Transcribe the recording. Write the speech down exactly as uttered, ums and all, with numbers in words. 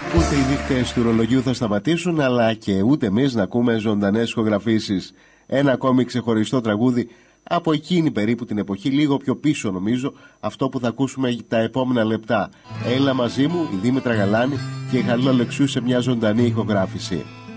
Ούτε οι δείκτες του ρολογιού θα σταματήσουν, αλλά και ούτε εμείς να ακούμε ζωντανές ηχογραφήσεις. Ένα ακόμη ξεχωριστό τραγούδι από εκείνη περίπου την εποχή, λίγο πιο πίσω νομίζω, αυτό που θα ακούσουμε τα επόμενα λεπτά. Έλα μαζί μου, η Δήμητρα Γαλάνη και η Χαλίλα Αλεξίου σε μια ζωντανή ηχογράφηση.